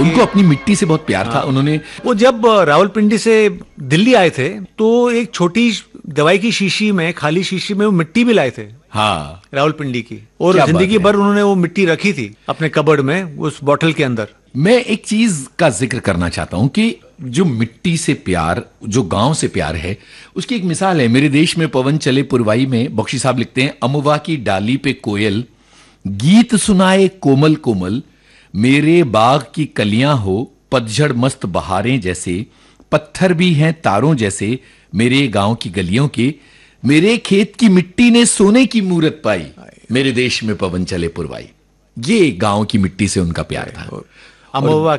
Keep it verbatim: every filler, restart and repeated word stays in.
उनको अपनी मिट्टी से बहुत प्यार था। उन्होंने वो जब रावलपिंडी से दिल्ली आए थे तो एक छोटी दवाई की शीशी में, खाली शीशी में वो मिट्टी भी लाए थे, हाँ, रावलपिंडी की, और क्या जिंदगी बात है। भर उन्होंने वो मिट्टी रखी थी अपने कबर्ड में, उस बॉटल के अंदर। मैं एक चीज का जिक्र करना चाहता हूं कि जो मिट्टी से प्यार, जो गांव से प्यार है, उसकी एक मिसाल है। मेरे देश में पवन चले पुरवाई में बख्शी साहब लिखते हैं, अमुवा की डाली पे कोयल गीत सुनाए कोमल कोमल, मेरे बाग की कलियां हो पतझड़ मस्त बहारें जैसे, पत्थर भी हैं तारों जैसे मेरे गांव की गलियों के, मेरे खेत की मिट्टी ने सोने की मूरत पाई, मेरे देश में पवन चले पुरवाई। ये गांव की मिट्टी से उनका प्यार था। अमोवा